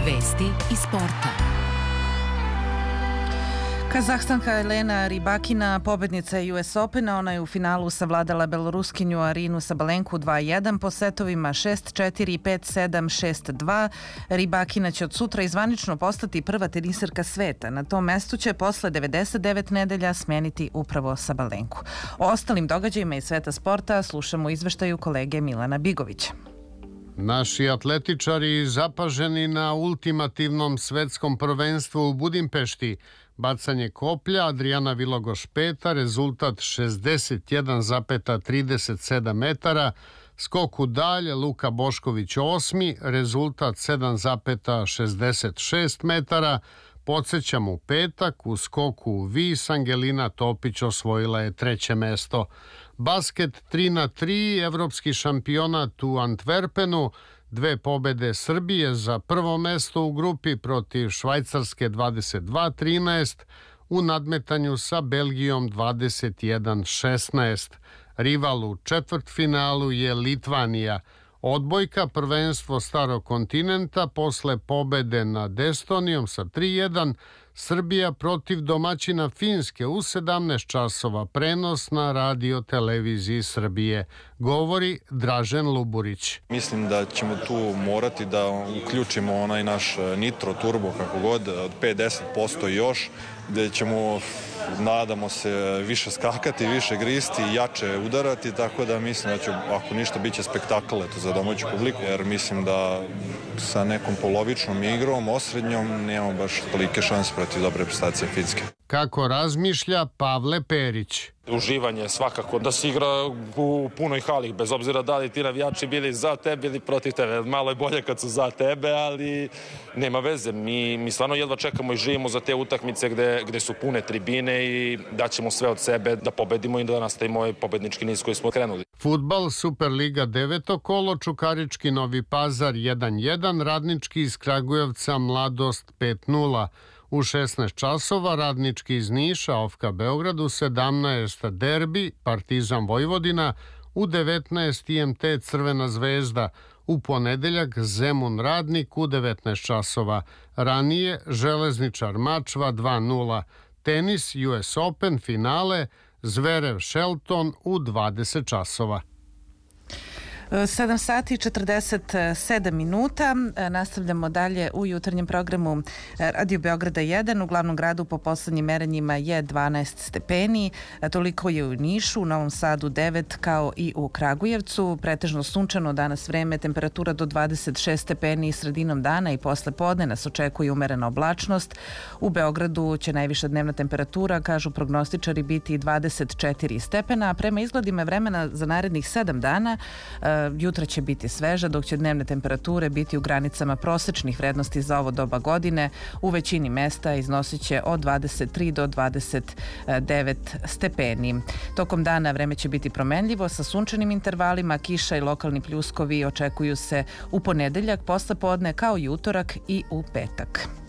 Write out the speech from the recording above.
Vesti iz sporta. Kazahstanka Elena Rybakina, pobednica US Opena, ona je u finalu savladala beloruskinju Arinu Sabalenku 2-1 po setovima 6-4, 5-7, 6-2. Rybakina će od sutra izvanično postati prva teniserka sveta. Na tom mestu će posle 99 nedelja smeniti upravo Sabalenku. O ostalim događajima iz sveta sporta slušamo izveštaju kolege Milana Bigovića. Naši atletičari zapaženi na ultimativnom svetskom prvenstvu u Budimpešti. Bacanje koplja, Adriana Vilogoš peta, rezultat 61,37 metara. Skok u dalj, Luka Bošković osmi, rezultat 7,66 metara. Podsećam, u petak u skoku u vis Angelina Topić osvojila je treće mesto. Basket 3x3, evropski šampionat u Antwerpenu, 2 pobede Srbije za prvo mesto u grupi protiv Švajcarske 22-13, u nadmetanju sa Belgijom 21-16. Rival u četvrtfinalu je Litvanija. Odbojka prvenstvo Starog kontinenta posle pobede nad Estonijom sa 3-1, Srbija protiv domaćina Finske u 17 časova, prenos na radio televiziji Srbije, govori Dražen Luburić. Mislim da ćemo tu morati da uključimo onaj naš nitro turbo kako god od 5-10% još, gde ćemo, nadamo se, više skakati, više gristi, jače udarati, tako da mislim da će, ako ništa, bit će spektakl za domaću publiku, jer mislim da sa nekom polovičnom igrom, osrednjom, nemamo baš tolike šanse protiv dobre prestacije Finske. Kako razmišlja Pavle Perić. Uživanje svakako da se igra u punoj hali, bez obzira da li ti navijači bili za tebe ili protiv tebe. Malo je bolje kad su za tebe, ali nema veze. Mi stvarno jedva čekamo i živimo za te utakmice gde su pune tribine i daćemo sve od sebe da pobedimo i da nastavimo ovaj pobednički niz koji smo krenuli. Fudbal, Superliga 9. kolo, Čukarički Novi Pazar 1-1, Radnički iz Kragujevca Mladost 5-0. U 16 časova Radnički iz Niša, Ofka Beograd, u 17 derbi Partizan Vojvodina, u 19 IMT Crvena zvezda, u ponedeljak Zemun Radnik u 19 časova. Ranije Železničar Mačva 2-0. Tenis US Open finale Zverev Shelton u 20 časova. 7 sati i 47 minuta. Nastavljamo dalje u jutarnjem programu Radio Beograda 1. U glavnom gradu po poslednjim merenjima je 12 stepeni. Toliko je u Nišu, u Novom Sadu 9, kao i u Kragujevcu. Pretežno sunčano danas vreme, temperatura do 26 stepeni sredinom dana i posle podne nas očekuje umerena oblačnost. U Beogradu će najviša dnevna temperatura, kažu prognostičari, biti 24 stepena, a prema izgledima vremena za narednih 7 dana jutra će biti sveža, dok će dnevne temperature biti u granicama prosečnih vrednosti za ovo doba godine. U većini mesta iznosit će od 23 do 29 stepeni. Tokom dana vreme će biti promenljivo sa sunčanim intervalima, kiša i lokalni pljuskovi očekuju se u ponedeljak, posle podne, kao i utorak i u petak.